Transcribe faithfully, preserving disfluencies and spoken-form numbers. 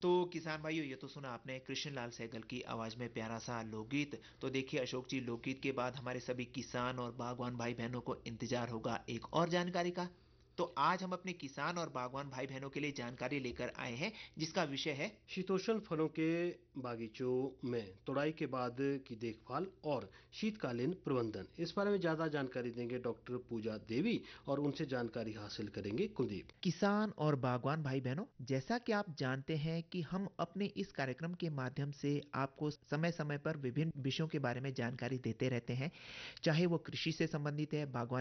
तो किसान भाइयों, ये तो सुना आपने कृष्णलाल सहगल की आवाज में प्यारा सा लोकगीत। तो देखिए अशोक जी, लोकगीत के बाद हमारे सभी किसान और बागवान भाई बहनों को इंतजार होगा एक और जानकारी का। तो आज हम अपने किसान और बागवान भाई बहनों के लिए जानकारी लेकर आए हैं, जिसका विषय है शीतोष्ण फलों के बागीचों में तुड़ाई के बाद की देखभाल और शीतकालीन प्रबंधन। इस बारे में ज्यादा जानकारी देंगे डॉक्टर पूजा देवी और उनसे जानकारी हासिल करेंगे कुलदीप। किसान और बागवान भाई बहनों, जैसा कि आप जानते हैं कि हम अपने इस कार्यक्रम के माध्यम से आपको समय समय पर विभिन्न विषयों के बारे में जानकारी देते रहते हैं, चाहे वो कृषि से संबंधित है, बागवानी